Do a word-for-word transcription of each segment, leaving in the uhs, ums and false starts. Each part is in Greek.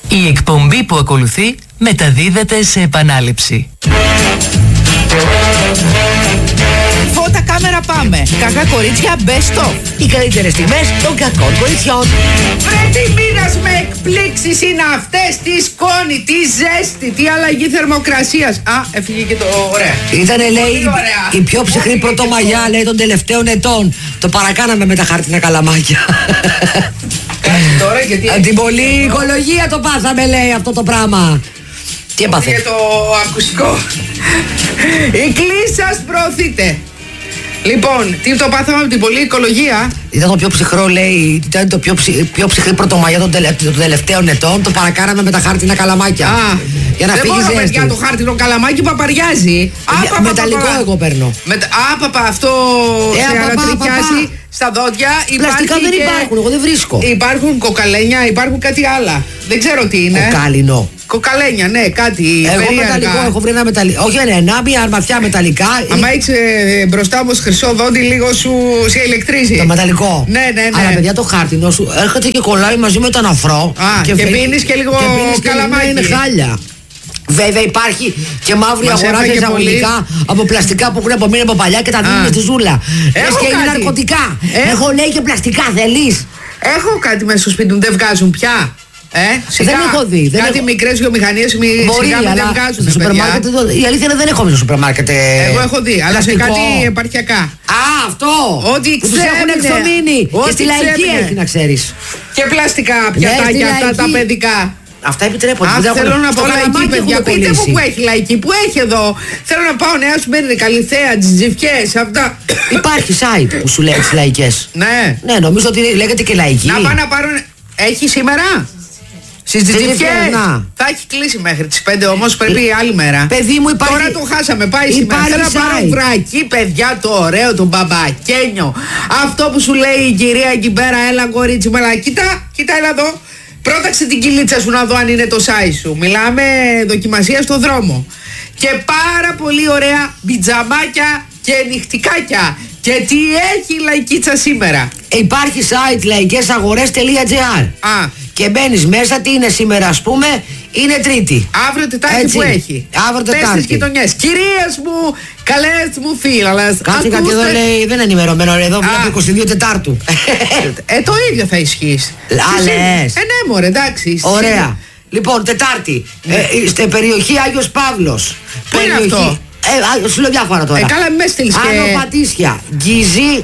Η εκπομπή που ακολουθεί μεταδίδεται σε επανάληψη. Φώτα, κάμερα, πάμε. Κακά κορίτσια, best of. Οι καλύτερες στιγμές των κακών κοριτσιών. Βρε, τι μήνας με εκπλήξεις είναι αυτές, τι σκόνη, τι ζέστη, τι αλλαγή θερμοκρασίας. Α, έφυγε και το ωραία. Ήτανε, λέει, η πιο ψυχρή πρωτομαγιά, λέει, των τελευταίων ετών. Το παρακάναμε με τα χάρτινα καλαμάκια. Τώρα, γιατί... Την πολλή οικολογία το πάθαμε, λέει, αυτό το πράγμα. Τι έπαθε? Για το ακουστικό. Η κλίση σας προωθείτε. Λοιπόν, τι το πάθαμε από την πολλή οικολογία? Ήταν το πιο ψυχρό, λέει, ήταν το πιο, ψυ, πιο ψυχρή πρωτομαγιά των, τελε, των τελευταίων ετών. Το παρακάναμε με τα χάρτινα καλαμάκια. Α, για να φύγει ζέστη. Παιδιά, το χάρτινο καλαμάκι παπαριάζει. Α, μεταλλικό πα, εγώ παίρνω. Με, α, παπα, αυτό ε, σε ανατριχιάζει στα δόντια. Πλαστικά δεν και... υπάρχουν, εγώ δεν βρίσκω. Υπάρχουν κοκαλένια, υπάρχουν κάτι άλλα. Δεν ξέρω τι είναι. Κοκάλινο. Κοκαλένια, ναι, κάτι. Εγώ περίεργα. Μεταλλικό, έχω βρει ένα μεταλλικό. Όχι, ναι, ένα, μια αρμαθιά μεταλλικά. Άμα έχει ε, μπροστά όμω χρυσό δόντι, λίγο σου σε ηλεκτρίζει. Το μεταλλικό. Ναι, ναι, ναι. Αλλά παιδιά, το χάρτινο σου έρχεται και κολλάει μαζί με τον αφρό. Α, και, και πίνει και λίγο καλαμάκι. Είναι χάλια. Βέβαια υπάρχει και μαύρη αγορά σε εισαγωγικά από πλαστικά που έχουν απομείνει από παλιά και τα δίνουν στη ζούλα. Λες και είναι ναρκωτικά. Έχω, λέει, και πλαστικά, θέλεις? Έχω κάτι μέσα στο σπίτι μου, δεν βγάζουν πια. Ε, σιγά, δεν έχω δει. Δεν κάτι έχω... μικρές βιομηχανίες μη, σιγά αλλά δεν βγάζουν. Στο σούπερ μάρκετ, η αλήθεια είναι δεν έχω στο σούπερ μάρκετ. Εγώ έχω δει, αλλά σε κάτι επαρχιακά. Α, αυτό! Ότι που τους έχουν εξομείνει. Και στη λαϊκή έχει, να ξέρεις. Και πλαστικά πιατάκια αυτά τα παιδικά. Αυτά επιτρέπονται. Α, θέλω να πάω λαϊκή, παιδιά. Πείτε μου που έχει λαϊκή, που έχει εδώ. Θέλω να πάω Νέα Σμύρνη, Καλιθέα, Τζιφιές, αυτά. Υπάρχει site που σου λέει τις λαϊκές. Ναι. Ναι, νομίζω ότι λέγεται και λαϊκή. Να πάω να πάρουν. Έχει σήμερα? Στις Τζιφιές. Θα έχει κλείσει μέχρι τις πέντε όμως, πρέπει άλλη μέρα. Παιδί μου, υπάρχει... Τώρα το χάσαμε, πάει σήμερα. Θέλω να πάρω βρακί, παιδιά, το ωραίο, το μπαμπακένιο. Αυτό που σου λέει η κυρία εκεί πέρα, έλα κορίτσι, μελά. Κοίτα, κοίτα, έλα εδώ. Πρόταξε την κυλίτσα σου να δω αν είναι το size σου. Μιλάμε δοκιμασία στο δρόμο. Και πάρα πολύ ωραία μπιτζαμάκια και νυχτικάκια. Και τι έχει η λαϊκίτσα σήμερα? Υπάρχει site λαϊκές αγορές τελεία τζι άρ. Α. Και μπαίνεις μέσα, τι είναι σήμερα, ας πούμε, είναι Τρίτη. Αύριο Τετάρτη που έχει. Αύριο Τετάρτη. Πες στις γειτονιές. Κυρίες μου, καλές μου φίλες. Κάτσε κάτι εδώ, λέει, δεν είναι ενημερωμένο. Εδώ βλέπω είκοσι δύο Τετάρτου. Ε, το ίδιο θα ισχύσει. Α, λες. Ε, ναι, μωρέ, εντάξει. Ωραία. Λοιπόν, Τετάρτη, ε, στην περιοχή Άγιος Παύλος. Πού είναι αυτό? Ε, σου λέω διάφορα τώρα. Ε, καλά, με στείλεις και... Άνω Πατήσια, Γκίζη.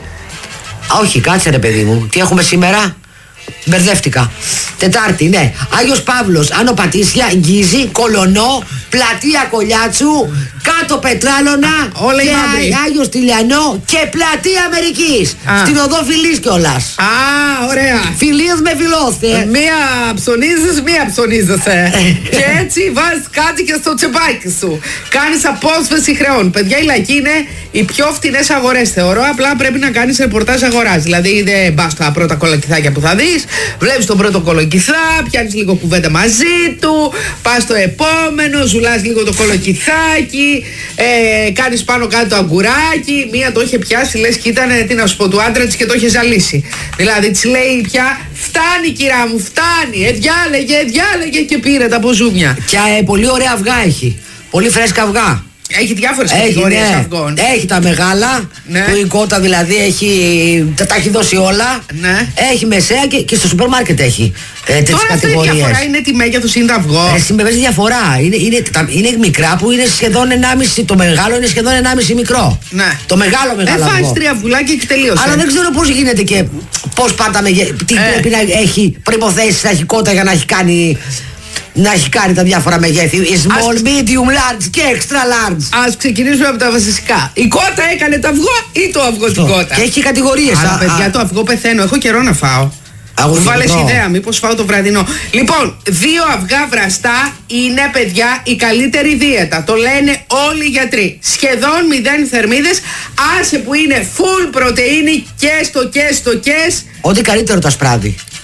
Όχι, κάτσε ρε παιδί μου. Τι έχουμε σήμερα? Μπερδεύτηκα. Τετάρτη, ναι. Άγιος Παύλος, Άνω Πατήσια, Γκίζη, Κολονό, Πλατεία Κολιάτσου, Κάτω Πετράλωνα, όλα και Ά, Άγιος Τηλιανό και Πλατεία Αμερικής. Α. Στην οδό Φιλής κιόλας. Α, ωραία. Φιλίες με φιλόθε. Μία ψωνίζεις, μία ψωνίζεσαι. Και έτσι βάζεις κάτι και στο τσεπάκι σου. Κάνεις απόσβεση χρεών. Παιδιά, η λαϊκή είναι οι πιο φτηνές αγορές, θεωρώ. Απλά πρέπει να κάνεις ρεπορτάζ αγοράς. Δηλαδή δεν πας στα πρώτα κολοκυθάκια που θα δεις. Βλέπεις τον πρώτο κολοκυθά, πιάνεις λίγο κουβέντα μαζί του, πας στο επόμενο, ζουλάς λίγο το κολοκυθάκι, ε, κάνεις πάνω κάτω το αγκουράκι. Μία το είχε πιάσει, λες και ήταν, τι να σου πω, του άντρα της και το είχε ζαλίσει. Δηλαδή της λέει πια, φτάνει κυρά μου, φτάνει, ε, διάλεγε, διάλεγε και πήρε τα ποζούμια. Και ε, πολύ ωραία αυγά έχει, πολύ φρέσκα αυγά. Έχει διάφορες κατηγορίες ναι. αυγών. Έχει τα μεγάλα, ναι. που η κότα δηλαδή έχει, τα, τα έχει δώσει όλα. Ναι. Έχει μεσαία και, και στο σούπερ μάρκετ έχει ε, τέτοιες κατηγορίες. Τώρα αυτή η διαφορά είναι τι μέγεθος είναι το αυγό. Ε, Συμπεβαίνει διαφορά. Είναι, είναι, τα, είναι μικρά που είναι σχεδόν ενάμιση, το μεγάλο είναι σχεδόν ενάμιση μικρό. Ναι. Το μεγάλο μεγάλο ε, αυγό. Φάεις τρία αυγουλάκια και τελείωσε. Αλλά δεν ξέρω πώς γίνεται και πώς πάντα με, τι ε. πρέπει να έχει προϋποθέσεις να έχει κότα για να έχει κάνει... Να έχει κάνει τα διάφορα μεγέθη. Small, ας... medium, large και extra large. Ας ξεκινήσουμε από τα βασικά. Η κότα έκανε το αυγό ή το αυγό την κότα? Και έχει κατηγορίες. Αλλά παιδιά, το αυγό πεθαίνω. Έχω καιρό να φάω. Μου βάλες ιδέα, μήπως φάω το βραδινό. Λοιπόν, δύο αυγά βραστά είναι, παιδιά, η καλύτερη δίαιτα. Το λένε όλοι οι γιατροί. Σχεδόν μηδέν θερμίδες. Άσε που είναι full πρωτεΐνη και στο και στο και. Ό,τι καλύτερο το ασπράδι.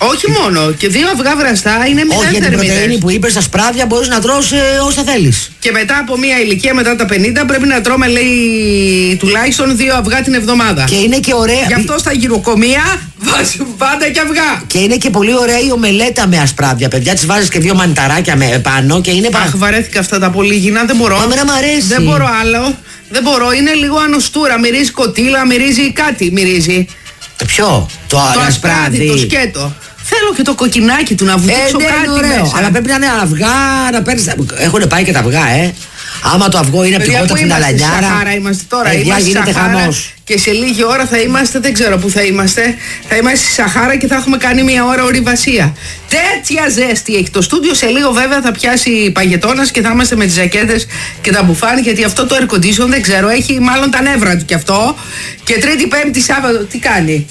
Όχι μόνο, και δύο αυγά βραστά είναι μηδέν. Όχι, για την πρωτεΐνη που είπες, στα σπράδια μπορείς να τρως ε, όσα θέλεις. Και μετά από μια ηλικία, μετά τα πενήντα, πρέπει να τρώμε, λέει, τουλάχιστον δύο αυγά την εβδομάδα. Και είναι και ωραία. Γι' αυτό στα γυροκομεία βάζουν πάντα και αυγά. Και είναι και πολύ ωραία η ομελέτα με ασπράδια. Παιδιά, τις βάζεις και δύο μανιταράκια με πάνω και είναι πάρα. Αχ, βαρέθηκα αυτά τα πολύγινα, δεν μπορώ. Εμένα μ' αρέσει. Δεν μπορώ άλλο. Δεν μπορώ, είναι λίγο ανοστούρα. Μυρίζει κοτήλα, μυρίζει κάτι, μυρίζει. Ποιο? Το, Το ασπράδι, το σκέτο. Θέλω και το κοκκινάκι του να βουτήξω ε, ναι, κάτι ωραίο, μέσα. αλλά πρέπει να είναι αυγά, να παίρνεις. Έχουν πάει και τα αυγά, ε. Άμα το αυγό είναι από την κότα την αλανιάρα. Στη Σαχάρα είμαστε τώρα. Παιδιά, είμαστε γίνεται Σαχάρα χαμός. Και σε λίγη ώρα θα είμαστε, δεν ξέρω πού θα είμαστε. Θα είμαστε στη Σαχάρα και θα έχουμε κάνει μια ώρα ορειβασία. Τέτοια ζέστη έχει το στούντιο. Σε λίγο βέβαια θα πιάσει παγετώνας και θα είμαστε με τις ζακέτες και τα μπουφάν. Γιατί αυτό το air condition δεν ξέρω, έχει μάλλον τα νεύρα του κι αυτό. Και Τρίτη, Πέμπτη, Σάββατο, τι κάνει?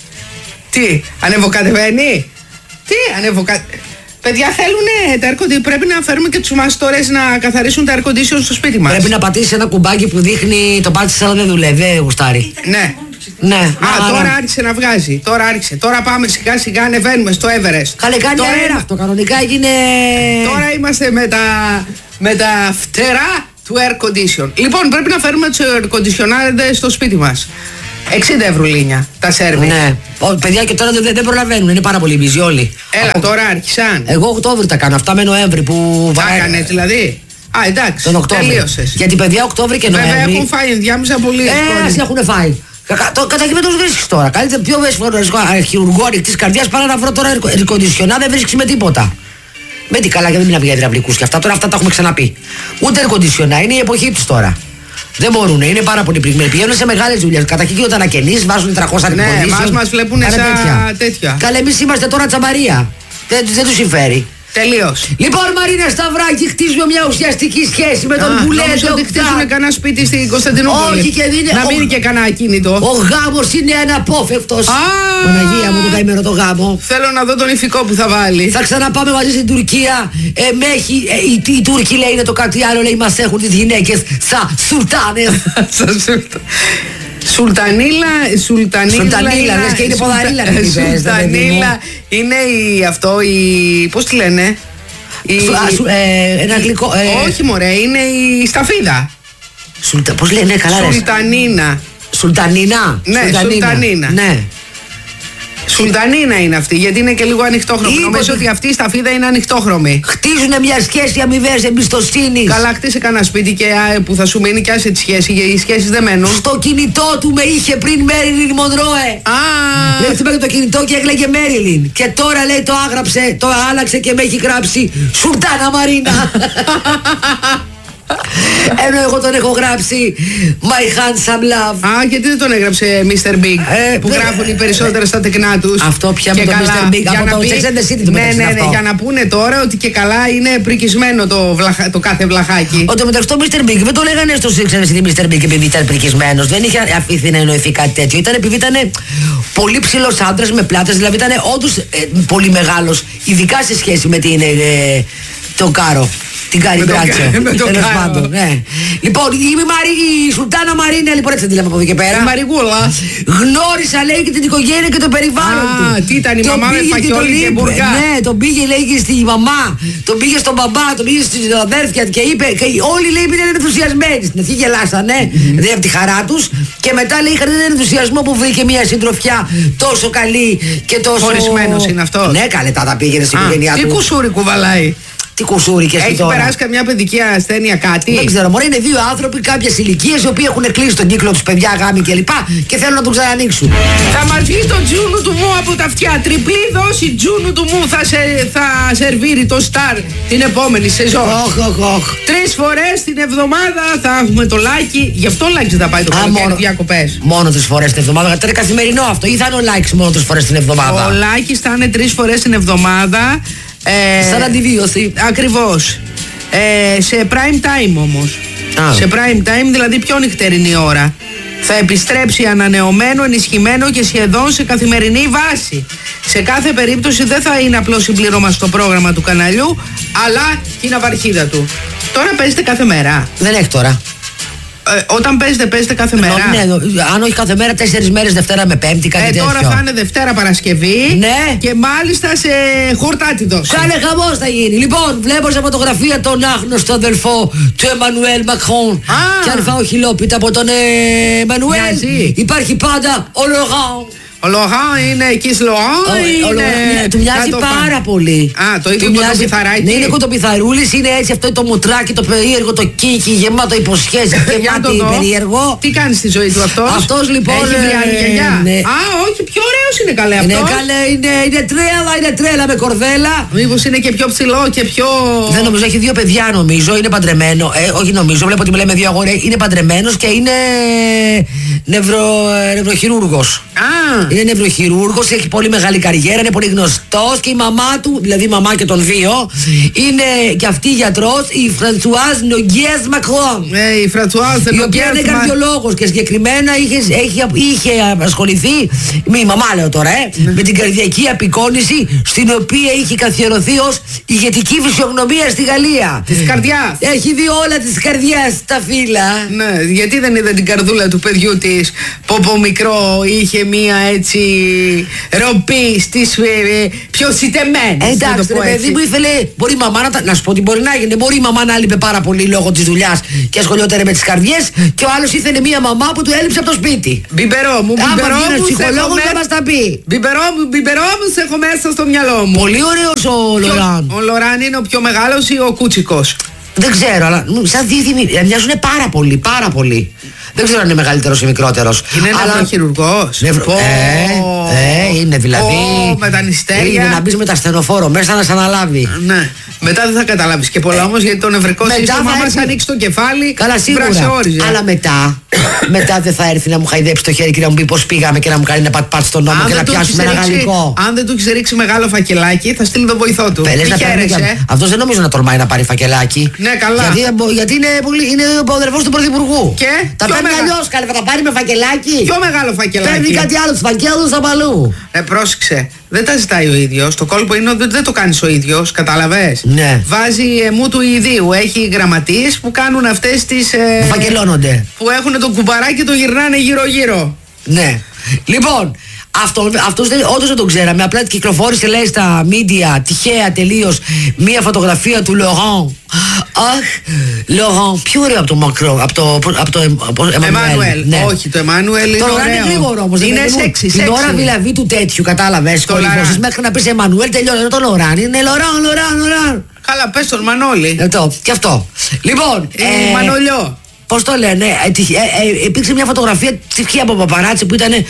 Τι, ανεβοκατεβαίνει? Τι ανεβοκατεβαίνει? Παιδιά, θέλουν τα air condition. Πρέπει να φέρουμε και τους μαστορές να καθαρίσουν τα air condition στο σπίτι μας. Πρέπει να πατήσει ένα κουμπάκι που δείχνει το πάτη αλλά δεν δουλεύει, δεν γουστάρει. Ναι. Ναι. Α, άρα. τώρα άρχισε να βγάζει. Τώρα άρχισε. Τώρα πάμε σιγά σιγά, ανεβαίνουμε στο Everest. Καλέ, κάνει Τώρα αέρα είμα- αυτό. Κανονικά έγινε. Τώρα είμαστε με τα, με τα φτερά του air condition. Λοιπόν, πρέπει να φέρουμε τους air conditionάδες στο σπίτι μας. εξήντα ευρουλίνια τα σέρβι. Ναι. Ω, παιδιά, και τώρα δεν, δεν προλαβαίνουν, είναι πάρα πολύ busy όλοι. Έλα, τώρα άρχισαν. Εγώ Οκτώβρη τα κάνω, αυτά με Νοέμβρη που Τα βα- έκανες δηλαδή. Α, εντάξει. Τον Οκτώβρη. Τελείωσες. Γιατί παιδιά Οκτώβρη και Βέβαια Νοέμβρη. έχουν φάει ενδιάμεσα πολύ. Ε, ας έχουν φάει. Κακα- το- Κατά και με το βρίσκεις τώρα. Καλύτερα πιο βέσφορο χειρουργό ανοιχτής καρδιάς παρά να βρω τώρα air conditioner, δεν βρίσκεις με τίποτα. Με τι καλά και δεν μιλάμε για υδραυλικούς και αυτά. Τώρα αυτά τα έχουμε ξαναπεί. Ούτε air conditioner, είναι η εποχή τους τώρα. Δεν μπορούν, είναι πάρα πολύ πριγμένοι. Πηγαίνουν σε μεγάλες δουλειές. Κατά εκεί όταν ανακαινείς, βάζουν τριακόσια air Ναι, conditioner. εμάς μας βλέπουνε Άρα σαν τέτοια. Καλά, εμείς είμαστε τώρα τσαμπαρία. Δεν, δεν τους συμφέρει. Τελείως. Λοιπόν, Μαρίνα Σταυράκη, χτίζουμε μια ουσιαστική σχέση με τον Α, που λέει νόμιζα ότι Οκτά. χτίζουν κανένα σπίτι στην Κωνσταντινούπολη. Όχι, και δεν είναι- Να ο- μείνει και κανένα ακίνητο. Ο γάμος είναι αναπόφευκτος. Α! Παναγία μου, το καημένο το γάμο. Θέλω να δω τον ηφικό που θα βάλει. Θα ξαναπάμε μαζί στην Τουρκία. Ε, με έχει, ε, οι, οι Τούρκοι λέει είναι το κάτι άλλο, λέει μας έχουν τις γυναίκες σαν σουλτάνες. Σας σουλτα- Σουλτανίλα, Σουλτανίλα. Σουλτανίλα, λες και είναι Σουλτα- ποδαρίλα, τι είπες, παιδί Σουλτανίλα μου. είναι η, αυτό, η, πώς τη λένε? Η, Σου- α, σου- ε, ένα γλυκό. ε, όχι μωρέ, είναι η σταφίδα. Σουλτα, πώς λένε, καλά λες. Σουλτανίνα. Σουλτανίνα. Ναι, Σουλτανίνα. Ναι. Σουλτανίνα είναι αυτή, γιατί είναι και λίγο ανοιχτόχρωμη. Είπε Νομίζω ότι- ότι αυτή η σταφίδα είναι ανοιχτόχρωμη. Χτίζουν μια σχέση αμοιβαίας εμπιστοσύνης. Καλά, χτίσε κανένα σπίτι και, α, που θα σου μείνει και άσε τη σχέση, γιατί οι σχέσεις δεν μένουν. Στο κινητό του με είχε πριν Μέριλιν Μονρόε. Α, Λέει χτύπαγε το κινητό και έκλαιγε Μέριλιν. Και τώρα λέει το άγραψε, το άλλαξε και με έχει γράψει Σουλτάνα Μαρίνα. Ενώ εγώ τον έχω γράψει My Handsome Love. α, γιατί δεν τον έγραψε μίστερ Big Ε, που δεν- γράφουν οι περισσότερα στα τεκνά τους. Αυτό πια με Και το καλά, μίστερ Big, για από να το πει- Sex and the City του Ναι, μεταξύ ναι, ναι, αυτό. για να πούνε τώρα ότι και καλά είναι πρικισμένο το, βλαχα, το κάθε βλαχάκι. Ότι μεταξύ το μίστερ Big δεν το λέγανε στο Sex and the City μίστερ Big επειδή ήταν πρικισμένος. Δεν είχε αφήθει να εννοηθεί κάτι τέτοιο. Ήταν επειδή ήταν πολύ ψηλός άντρας με πλάτες, δηλαδή ήταν όντως ε, πολύ μεγάλος, ειδικά σε σχέση με την, ε, τον Κάρο. Την Κάρι Με τον Μπράτσο. Κα- με τον Τέλος Κάρο. πάντων, ναι. Λοιπόν, η, Μαρή, η Σουλτάνα Μαρίνα, λοιπόν, έτσι την λέμε από εδώ και πέρα. Η Μαριγούλα. Γνώρισα, λέει, και την οικογένεια και το περιβάλλον Α, του. τι ήταν, η Τον μαμά με πήγε και φακιόλι τον και είπε- μπουρκά. Ναι, τον πήγε, λέει, και στη μαμά, τον πήγε στον μπαμπά, τον πήγε στην αδέρφια και είπε. Και όλοι, λέει, ήταν ενθουσιασμένοι. Στην αρχή γελάσανε, δηλαδή από τη χαρά του. Και μετά, λέει, είχαν έναν ενθουσιασμό που βρήκε μια συντροφιά τόσο καλή και τόσο. Χωρισμένος είναι αυτός. Ναι, καλέ, τα, τα πήγαινε στην Α, οικογένειά τι του. κουσούρι κουβαλάει. Τι κουσούρι και εσύ Έχει τώρα. περάσει καμιά παιδική ασθένεια κάτι. Δεν ξέρω, μωρέ, είναι δύο άνθρωποι κάποιες ηλικίες οι οποίοι έχουν κλείσει τον κύκλο τους, παιδιά, γάμοι κλπ. Και θέλουν να τον ξανανοίξουν. Θα μας βγει το τζούνου του μου από τα αυτιά. Τριπλή δόση τζούνου του μου θα, σε, θα σερβίρει το Star την επόμενη σεζόν. Οχ, οχ, οχ. Τρεις φορές την εβδομάδα θα έχουμε το λάκι. Γι' αυτό ο Λάκης θα πάει το Α, καλοκαίρι μόνο- διακοπές. Μόνο τρεις φορές την εβδομάδα. Τώρα είναι καθημερινό αυτό. Ή θα είναι ο Λάκης μόνο τρεις φορές την εβδομάδα. Ο Λάκης θα είναι τρεις φορές την εβδομάδα. Ε, Σαν αντιβίωση. Ακριβώς. Ε, σε prime time όμως. Α. Σε prime time, δηλαδή πιο νυχτερινή ώρα. Θα επιστρέψει ανανεωμένο, ενισχυμένο και σχεδόν σε καθημερινή βάση. Σε κάθε περίπτωση δεν θα είναι απλό συμπλήρωμα στο πρόγραμμα του καναλιού, αλλά και η ναυαρχίδα του. Τώρα παίζετε κάθε μέρα. Δεν έχει τώρα. Ε, όταν παίζετε, παίζετε κάθε μέρα. Ναι, ναι, αν όχι κάθε μέρα, τέσσερις μέρες, Δευτέρα με Πέμπτη, κάτι ε, τέτοιο. Τώρα θα είναι Δευτέρα Παρασκευή. Ναι. Και μάλιστα σε χορτάτιδος. Κάνε χαμός θα γίνει. Λοιπόν, βλέπω σε φωτογραφία τον άγνωστο αδελφό του Εμμανουέλ Μακρόν. Και αν φάω χιλόπιτα από τον Εμμανουέλ, υπάρχει πάντα ο Λοράν. Ο Λοράν είναι εκεί Λοράν. Του μοιάζει πάρα πολύ. Α, το ίδιο κοτοπιθαράκι. Ναι, είναι κοτοπιθαρούλης, είναι έτσι αυτό το μουτράκι, το περίεργο, το κίκι, γεμάτο υποσχέσεις, γεμάτο περίεργο. Τι κάνει στη ζωή του αυτός? Αυτός λοιπόν. Έχει βριάνει γιαγιά. Α, όχι, πιο ωραίος είναι καλέ αυτός. Είναι καλέ, είναι τρέλα, είναι τρέλα με κορδέλα. Μήπως είναι και πιο ψηλό και πιο. Δεν νομίζω, έχει δύο παιδιά νομίζω, είναι παντρεμένο. Ε, όχι νομίζω, βλέπω ότι μιλάμε δύο αγόρια. Είναι παντρεμένος και είναι νευρο, νευροχειρούργος. Α. Είναι νευροχειρούργος, έχει πολύ μεγάλη καριέρα, είναι πολύ γνωστός και η μαμά του, δηλαδή η μαμά και των δύο, είναι και αυτή γιατρός, η Φρανσουάζ Νογιές Μακρόν. Ε, η Φρανσουάζ η οποία είναι καρδιολόγος και συγκεκριμένα είχε, είχε, είχε ασχοληθεί, η μαμά λέω τώρα, ε, mm. με την καρδιακή απεικόνηση, στην οποία είχε καθιερωθεί ως ηγετική φυσιογνωμία στη Γαλλία. Της καρδιάς. Έχει δει όλα της καρδιάς στα φύλλα. Ναι, γιατί δεν είδε την καρδούλα του παιδιού της που από μικρό είχε μία έτσι ροπή στις ε, πιο σιτεμένες. Εντάξει, ρε παιδί μου ήθελε, μπορεί η μαμά να, να σου πω ότι μπορεί να γίνει, μπορεί η μαμά να έλειπε πάρα πολύ λόγω της δουλειάς και ασχολιόταν με τις καρδιές και ο άλλος ήθελε μία μαμά που του έλειψε από το σπίτι. Μπιμπερό μου, μπιμπερό μου, ψυχολόγος θα μας τα πει. Μπιμπερό μου, μπιμπερό μου, σε έχω μέσα στο μυαλό μου. Πολύ ωραίος ο Λοράν. Ο Λοράν είναι ο πιο μεγάλος ή ο Κούτσικος? Δεν ξέρω, αλλά σαν δίδυμοι μοιάζουν πάρα πολύ, πάρα πολύ. Δεν ξέρω αν είναι μεγαλύτερος ή μικρότερος. Είναι νευροχειρουργός. Νευρο... Ε, ε, είναι δηλαδή. Oh, με τα νηστέρια. Είναι να μπεις με τα ασθενοφόρο μέσα να σε αναλάβει. Ναι. Μετά δεν θα καταλάβεις και πολλά όμως, γιατί το νευρικό σύστημα μας ανοίξει το κεφάλι. Καλά, σίγουρα. Αλλά μετά, μετά δεν θα έρθει να μου χαϊδέψει το χέρι και να μου πει πώς πήγαμε και να μου κάνει ένα πατ-πατ στον νόμο και να πιάσουμε ένα γαλλικό. Αν δεν του έχει ρίξει μεγάλο φακελάκι, θα στείλει τον βοηθό του. Αυτός δεν νομίζω να τολμάει να πάρει φακελάκι. Ναι, καλά. Γιατί, γιατί είναι, πολύ, είναι ο αδερφός του Πρωθυπουργού. Και τα παίρνει αλλιώς, καλέ, θα τα πάρει με φακελάκι. Πιο μεγάλο φακελάκι. Παίρνει κάτι άλλο, του φακέλους απαλού. Ε, πρόσεξε. Δεν τα ζητάει ο ίδιος. Το κόλπο είναι ότι δεν το κάνεις ο ίδιος. Κατάλαβες. Ναι. Βάζει αιμού του ιδίου. Έχει γραμματείς που κάνουν αυτές τις. Ε, φακελώνονται. Που έχουν τον κουμπαράκι και το γυρνάνε γύρω-γύρω. Ναι. Λοιπόν, αυτό, αυτός δεν, όντως δεν τον ξέραμε. Απλά κυκλοφόρησε, λέει, στα media τυχαία τελείως μία φωτογραφία του Λοράν. Αχ, Λοράν, πιο ωραίο από το Μακρόν, από το, από το Εμμανουέλ. Ναι. Όχι, το Εμμανουέλ είναι ωραίο. Το είναι γρήγορο όμως. Είναι σεξι, την ώρα δηλαδή του τέτοιου, κατάλαβες, κορυφώσεις, μέχρι να πεις Εμμανουέλ τελειώνει. Το Λοράν είναι Λοράν, Λοράν, Λοράν. Καλά, πες τον Μανώλη. Αυτό, και αυτό. Λοιπόν, ε, Μανολιό. Πώς το λένε, ε, ε, ε, υπήρξε μια φωτογραφία τυχαία από παπαράτσι που ήταν ε,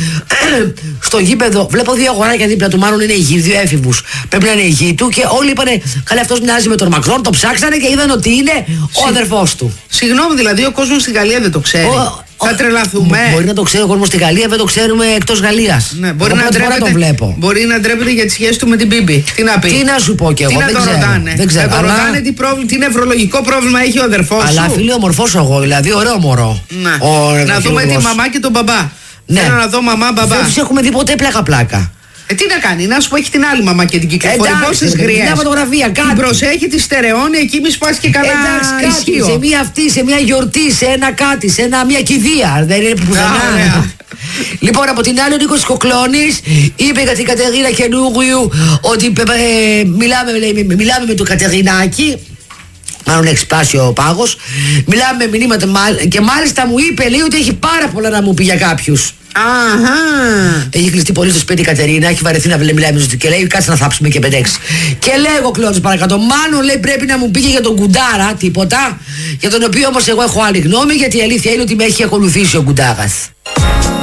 στο γήπεδο. Βλέπω δύο αγοράκια δίπλα του, μάλλον είναι η γη, δύο έφηβους. Πρέπει να είναι η γη του και όλοι είπανε, καλά, αυτός μοιάζει με τον Μακρόν. Το ψάξανε και είδαν ότι είναι ο αδερφός του. Συγγνώμη, δηλαδή ο κόσμος στην Γαλλία δεν το ξέρει. Ο, θα τρελαθούμε. Μπορεί να το ξέρει ο κόσμος στη Γαλλία, δεν το ξέρουμε εκτός Γαλλίας. Ναι, μπορεί, να ντρέπεται, βλέπω. μπορεί να ντρέπεται για τη σχέση του με την Μπίμπη. Τι να πει. Τι να σου πω κι εγώ, τι δεν να ξέρω. Ρωτάνε. Δεν ξέρω. Θα το αλλά... ρωτάνε τι, πρόβλημα, τι νευρολογικό πρόβλημα έχει ο αδερφός αλλά, σου. Αλλά φίλε, ομορφός εγώ, δηλαδή ωραίο μωρό. Ναι. Να δούμε τη μαμά και τον μπαμπά. Ναι. Θέλω να δω μαμά, μπαμπά. Δεν τους έχουμε δει ποτέ πλάκα-πλάκα. Ε, τι να κάνει, να σου πω, έχει την άλλη μαμά και την κυκλοφορεί. Πόσες γριές. Μια φωτογραφία, κάτι. Την προσέχει, τη στερεώνει, εκεί μη σπάσει και καλά. Εντάξει, κάτι, σε μια αυτή, σε μια γιορτή, σε ένα κάτι, σε ένα, μια κηδεία. Δεν είναι πουθενά. Λοιπόν, από την άλλη ο Νίκος Κοκλώνης είπε για την Κατερίνα Καινούριου ότι ε, μιλάμε, λέει, μιλάμε με τον Κατερινάκη. Μάλλον έχει σπάσει ο πάγος. Μιλάμε με μηνύματα και μάλιστα μου είπε, λέει, ότι έχει πάρα πολλά να μου πει για κάποιους. Αχα. Έχει κλειστεί πολύ στο σπίτι η Κατερίνα, έχει βαρεθεί να μιλάει με και λέει, κάτσε να θάψουμε και πεντέξι. Και λέγω, Κλώτσος, παρακάτω, μάλλον λέει πρέπει να μου πήγε για τον Κουντάρα, τίποτα, για τον οποίο όμως εγώ έχω άλλη γνώμη, γιατί η αλήθεια είναι ότι με έχει ακολουθήσει ο Κουντάρας.